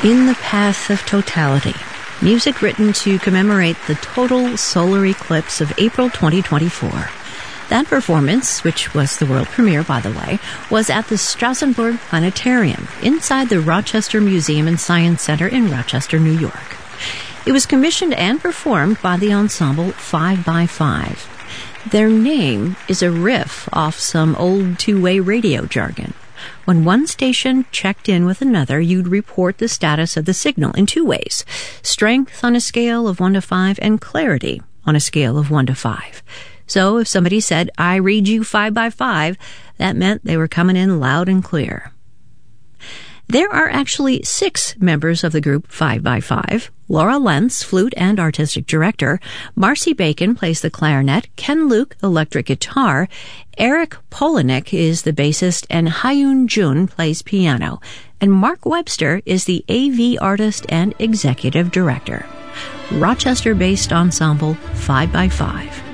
In the Path of Totality, music written to commemorate the total solar eclipse of April 2024. That performance, which was the world premiere, by the way, was at the Strassenburg Planetarium, inside the Rochester Museum and Science Center in Rochester, New York. It was commissioned and performed by the ensemble 5x5. Their name is a riff off some old two-way radio jargon. When one station checked in with another, you'd report the status of the signal in two ways: strength on a scale of 1 to 5 and clarity on a scale of 1 to 5. So if somebody said, "I read you 5x5, that meant they were coming in loud and clear. There are actually 6 members of the group 5x5. Laura Lentz, flute and artistic director. Marcy Bacon plays the clarinet. Ken Luke, electric guitar. Eric Polanek is the bassist, and Hyun Jun plays piano. And Mark Webster is the AV artist and executive director. Rochester-based ensemble 5x5.